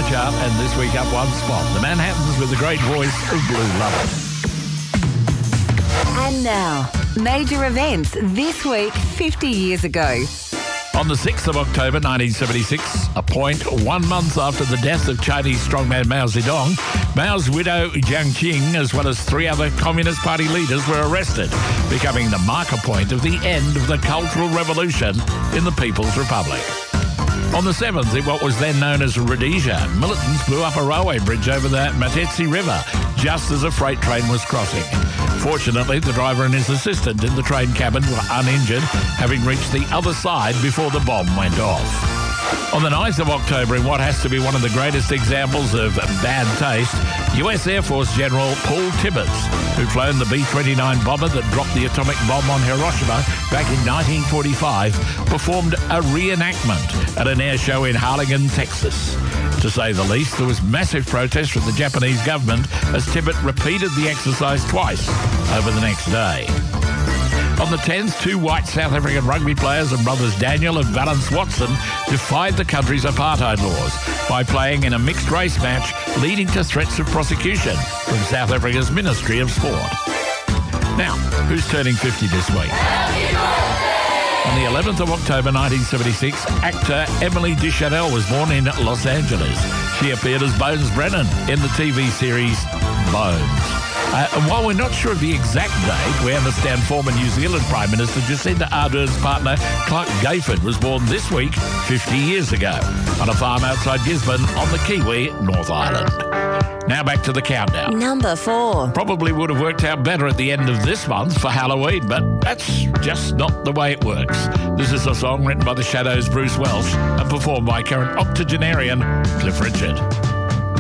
chart and this week up one spot. The Manhattans with the great voice of Blue Lovin'. And now, major events this week 50 years ago. On the 6th of October 1976, a point 1 month after the death of Chinese strongman Mao Zedong, Mao's widow Jiang Qing, as well as 3 other Communist Party leaders, were arrested, becoming the marker point of the end of the Cultural Revolution in the People's Republic. On the 7th, in what was then known as Rhodesia, militants blew up a railway bridge over the Metetsi River just as a freight train was crossing. Fortunately, the driver and his assistant in the train cabin were uninjured, having reached the other side before the bomb went off. On the 9th of October, in what has to be one of the greatest examples of bad taste, US Air Force General Paul Tibbets, who'd flown the B-29 bomber that dropped the atomic bomb on Hiroshima back in 1945, performed a reenactment at an air show in Harlingen, Texas. To say the least, there was massive protest from the Japanese government as Tibbet repeated the exercise twice over the next day. On the 10th, 2 white South African rugby players and brothers Daniel and Valence Watson defied the country's apartheid laws by playing in a mixed-race match, leading to threats of prosecution from South Africa's Ministry of Sport. Now, who's turning 50 this week? On the 11th of October 1976, actor Emily Deschanel was born in Los Angeles. She appeared as Bones Brennan in the TV series Bones. And while we're not sure of the exact date, we understand former New Zealand Prime Minister Jacinda Ardern's partner Clark Gayford was born this week 50 years ago on a farm outside Gisborne on the Kiwi, North Island. Now back to the countdown. Number 4. Probably would have worked out better at the end of this month for Halloween, but that's just not the way it works. This is a song written by the Shadows' Bruce Welch and performed by current octogenarian Cliff Richard.